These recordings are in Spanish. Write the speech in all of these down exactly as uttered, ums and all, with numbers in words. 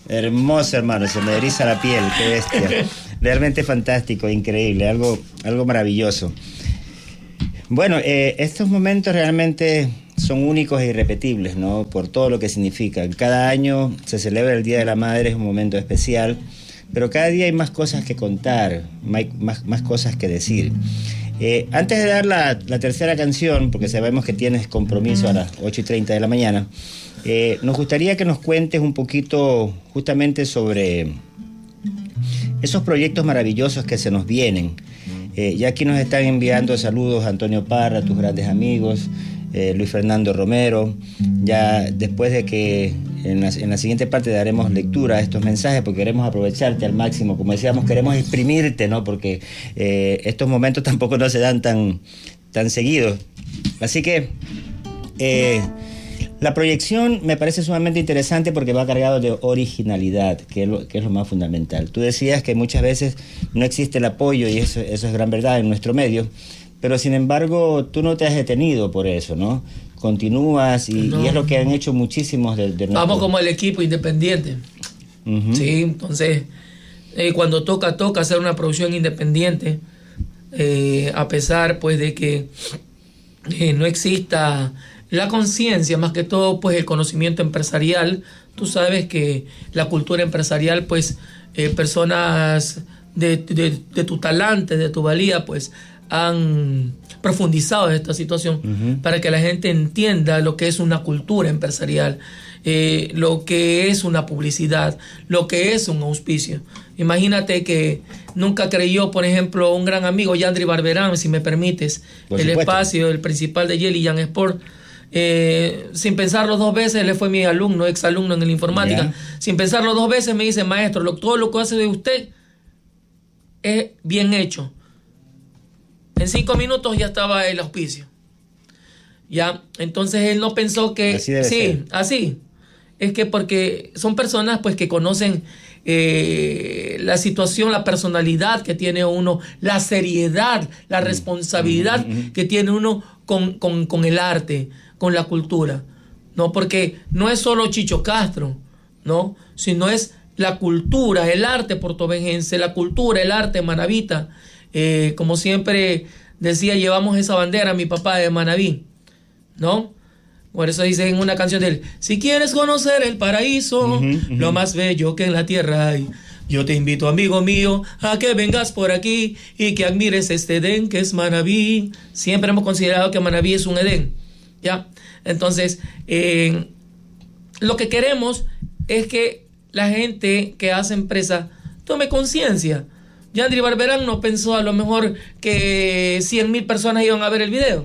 Hermoso, hermano, se me eriza la piel, qué bestia. Realmente fantástico, increíble, algo, algo maravilloso. Bueno, eh, estos momentos realmente son únicos e irrepetibles, ¿no? Por todo lo que significa. Cada año se celebra el Día de la Madre, es un momento especial, pero cada día hay más cosas que contar, más, más cosas que decir. Eh, antes de dar la, la tercera canción, porque sabemos que tienes compromiso a las ocho y treinta de la mañana, eh, nos gustaría que nos cuentes un poquito justamente sobre esos proyectos maravillosos que se nos vienen. Eh, ya aquí nos están enviando saludos Antonio Parra, tus grandes amigos, eh, Luis Fernando Romero. Ya después de que en la, en la siguiente parte daremos lectura a estos mensajes, porque queremos aprovecharte al máximo, como decíamos, queremos exprimirte, ¿no? Porque eh, estos momentos tampoco no se dan tan, tan seguidos. Así que eh, la proyección me parece sumamente interesante porque va cargado de originalidad, que es lo, que es lo más fundamental. Tú decías que muchas veces no existe el apoyo, y eso, eso es gran verdad en nuestro medio, pero sin embargo tú no te has detenido por eso, ¿no? Continúas y, no. y es lo que han hecho muchísimos de, de Vamos nuestro... como el equipo independiente. Uh-huh. Sí, entonces eh, cuando toca, toca hacer una producción independiente, eh, a pesar pues de que eh, no exista la conciencia, más que todo pues el conocimiento empresarial. Tú sabes que la cultura empresarial, pues eh, personas de, de, de tu talante, de tu valía, pues han profundizado en esta situación uh-huh. para que la gente entienda lo que es una cultura empresarial, eh, lo que es una publicidad, lo que es un auspicio. Imagínate que nunca creyó, por ejemplo, un gran amigo, Yandri Barberán, si me permites, por el supuesto. Espacio, el principal de Yeli Yan Sport. Eh, sin pensarlo dos veces, él fue mi alumno, ex alumno en la informática. Yeah. Sin pensarlo dos veces me dice: maestro, lo, todo lo que hace de usted es bien hecho. En cinco minutos ya estaba el auspicio. Ya, entonces él no pensó que así debe sí, ser. Así es que porque son personas pues que conocen eh, la situación, la personalidad que tiene uno, la seriedad, la responsabilidad mm-hmm. que tiene uno con, con, con el arte, con la cultura, ¿no? Porque no es solo Chicho Castro, ¿no? Sino es la cultura, el arte portovengense, la cultura, el arte manabita. Eh, como siempre decía, llevamos esa bandera, mi papá de Manabí, ¿no? Por eso dice en una canción de él: si quieres conocer el paraíso, uh-huh, uh-huh. lo más bello que en la tierra hay, yo te invito, amigo mío, a que vengas por aquí y que admires este Edén que es Manabí. Siempre hemos considerado que Manabí es un Edén, ¿ya? Entonces, eh, lo que queremos es que la gente que hace empresa tome conciencia. Yandri Barberán no pensó a lo mejor que cien mil personas iban a ver el video.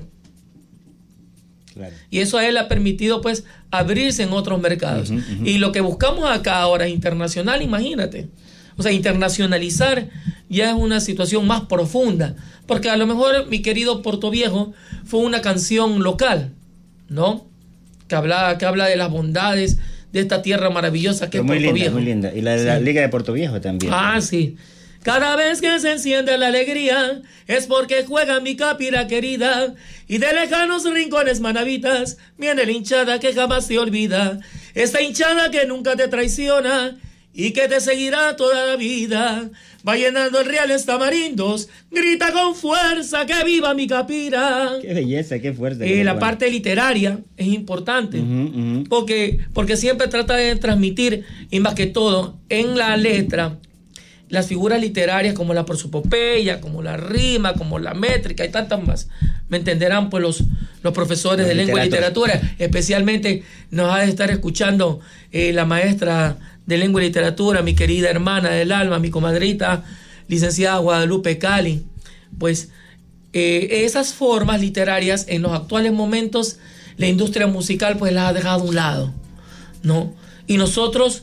Claro. Y eso a él ha permitido pues abrirse en otros mercados. Uh-huh, uh-huh. Y lo que buscamos acá ahora es internacional, imagínate. O sea, internacionalizar ya es una situación más profunda. Porque a lo mejor, mi querido Portoviejo, fue una canción local, ¿no? Que habla, que habla de las bondades de esta tierra maravillosa que Pero es Portoviejo. Muy linda, muy linda. Y la de sí. la Liga de Portoviejo también. Ah, sí. Cada vez que se enciende la alegría es porque juega mi Capira querida, y de lejanos rincones manavitas viene la hinchada que jamás te olvida, esta hinchada que nunca te traiciona y que te seguirá toda la vida. Va llenando el Reales Tamarindos, grita con fuerza que viva mi Capira. Qué belleza, qué fuerza. Eh, la parte literaria es importante, uh-huh, uh-huh. Porque, porque siempre trata de transmitir, y más que todo en la letra, las figuras literarias como la prosopopeya, como la rima, como la métrica y tantas más. Me entenderán pues los, los profesores los de lengua y literatura. Especialmente nos ha de estar escuchando eh, la maestra de lengua y literatura, mi querida hermana del alma, mi comadrita, licenciada Guadalupe Cali. Pues eh, esas formas literarias en los actuales momentos la industria musical pues las ha dejado a un lado, ¿no? Y nosotros,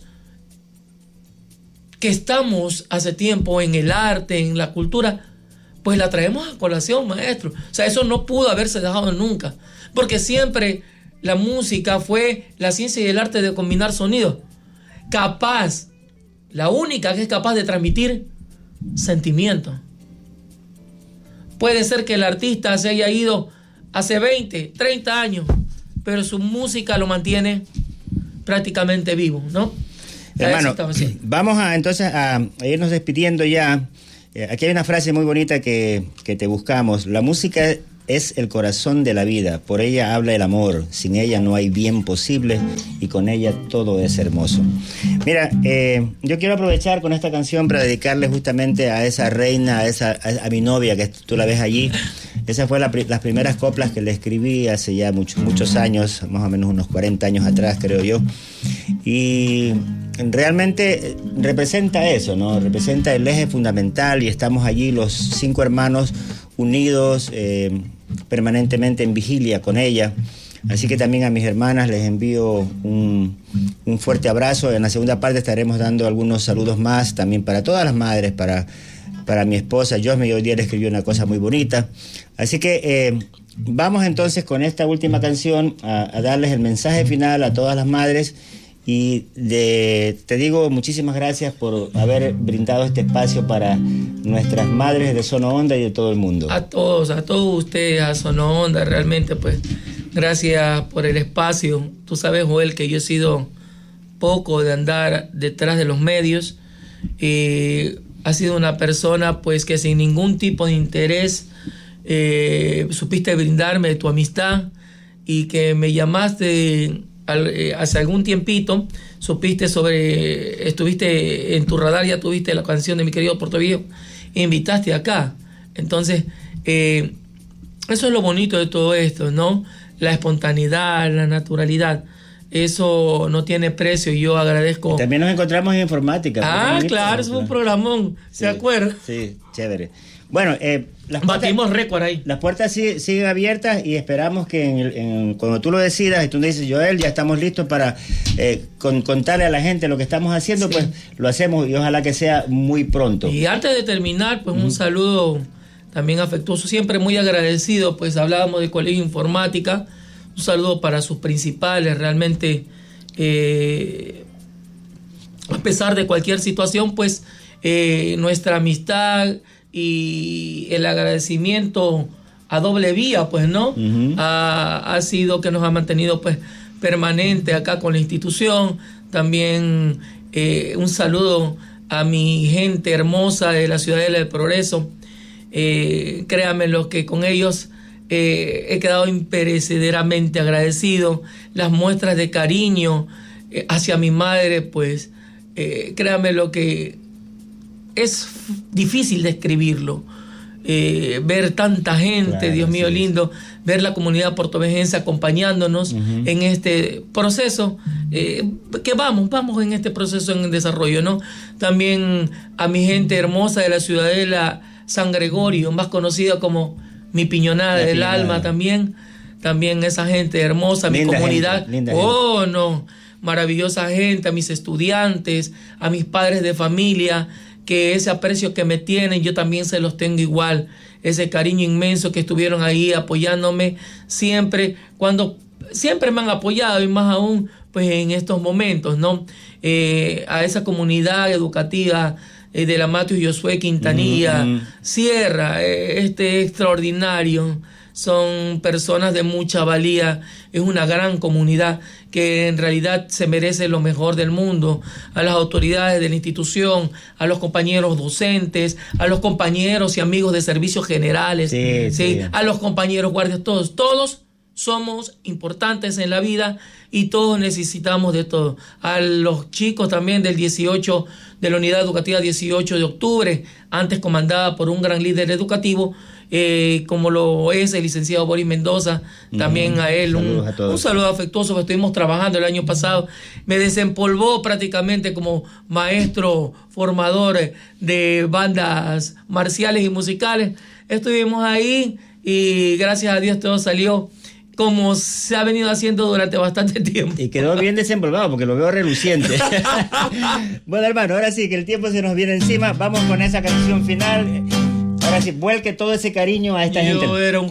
que estamos hace tiempo en el arte, en la cultura, pues la traemos a colación, maestro. O sea, eso no pudo haberse dejado nunca, porque siempre la música fue la ciencia y el arte de combinar sonidos. Capaz, la única que es capaz de transmitir sentimiento. Puede ser que el artista se haya ido hace veinte, treinta años, pero su música lo mantiene prácticamente vivo, ¿no? Hermano, vamos a entonces a, a irnos despidiendo ya. Eh, aquí hay una frase muy bonita que, que te buscamos. La música es el corazón de la vida, por ella habla el amor, sin ella no hay bien posible y con ella todo es hermoso. Mira, eh, yo quiero aprovechar con esta canción para dedicarle justamente a esa reina, a, esa, a, a mi novia, que tú la ves allí. Esa fue la, las primeras coplas que le escribí hace ya muchos, muchos años, más o menos unos cuarenta años atrás, creo yo. Y realmente representa eso, ¿no? Representa el eje fundamental y estamos allí los cinco hermanos unidos eh, permanentemente en vigilia con ella. Así que también a mis hermanas les envío un, un fuerte abrazo. En la segunda parte estaremos dando algunos saludos más también para todas las madres, para, para mi esposa Josme, hoy día le escribió una cosa muy bonita. Así que eh, vamos entonces con esta última canción a, a darles el mensaje final a todas las madres. Y de, te digo muchísimas gracias por haber brindado este espacio para nuestras madres de Zona Onda y de todo el mundo. A todos, a todos ustedes, a Zona Onda, realmente pues gracias por el espacio. Tú sabes, Joel, que yo he sido poco de andar detrás de los medios. Eh, has sido una persona pues que sin ningún tipo de interés eh, supiste brindarme tu amistad y que me llamaste Al, eh, hace algún tiempito, supiste sobre, estuviste en tu radar, ya tuviste la canción de mi querido Portoviejo, e invitaste acá. Entonces, eh, eso es lo bonito de todo esto, ¿no? La espontaneidad, la naturalidad, eso no tiene precio y yo agradezco. Y también nos encontramos en informática. Ah, claro, es un programón, ¿se sí, acuerda? Sí, chévere. Bueno, eh, las batimos puertas, récord ahí. Las puertas sí, siguen abiertas y esperamos que en el, en, cuando tú lo decidas y tú dices, Joel, ya estamos listos para eh, con, contarle a la gente lo que estamos haciendo, sí. Pues lo hacemos y ojalá que sea muy pronto. Y antes de terminar, pues mm. un saludo también afectuoso, siempre muy agradecido, pues hablábamos de Colegio Informática, un saludo para sus principales, realmente eh, a pesar de cualquier situación, pues eh, nuestra amistad y el agradecimiento a doble vía, pues, ¿no? Uh-huh. Ha, ha sido que nos ha mantenido, pues, permanente acá con la institución. También eh, un saludo a mi gente hermosa de la Ciudadela del Progreso. Eh, créanme, lo que con ellos eh, he quedado imperecederamente agradecido. Las muestras de cariño eh, hacia mi madre, pues, eh, créanme lo que es difícil describirlo. Eh, ver tanta gente, claro, Dios mío, sí, lindo, ver la comunidad portovejense acompañándonos uh-huh. en este proceso, eh, que vamos, vamos en este proceso en desarrollo, ¿no? También a mi gente hermosa de la Ciudadela San Gregorio, más conocida como mi piñonada la del piñonada. Alma, también, también esa gente hermosa, linda mi comunidad, gente, linda oh gente. No, maravillosa gente, a mis estudiantes, a mis padres de familia, que ese aprecio que me tienen, yo también se los tengo igual, ese cariño inmenso que estuvieron ahí apoyándome siempre, cuando siempre me han apoyado y más aún pues en estos momentos, ¿no? Eh, a esa comunidad educativa eh, de la Matius Josué Quintanilla, mm-hmm. Sierra, eh, este extraordinario, son personas de mucha valía, es una gran comunidad que en realidad se merece lo mejor del mundo. A las autoridades de la institución, a los compañeros docentes, a los compañeros y amigos de servicios generales, sí, ¿sí? Sí. A los compañeros guardias, todos, todos somos importantes en la vida y todos necesitamos de todo. A los chicos también del dieciocho, de la unidad educativa dieciocho de octubre, antes comandada por un gran líder educativo, Eh, como lo es el licenciado Boris Mendoza, también uh-huh. a él un, a un saludo afectuoso, que estuvimos trabajando el año pasado, me desempolvó prácticamente como maestro formador de bandas marciales y musicales. Estuvimos ahí y gracias a Dios todo salió como se ha venido haciendo durante bastante tiempo. Y quedó bien desempolvado porque lo veo reluciente. Bueno, hermano, ahora sí que el tiempo se nos viene encima, vamos con esa canción final. Ahora sí, vuelque todo ese cariño a esta Yo gente. Yo era un